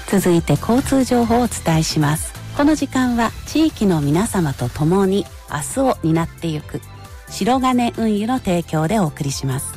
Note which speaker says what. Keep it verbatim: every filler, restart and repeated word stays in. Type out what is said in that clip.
Speaker 1: 続いて交通情報をお伝えします。この時間は地域の皆様と共に明日を担ってゆく白金運輸の提供でお送りします。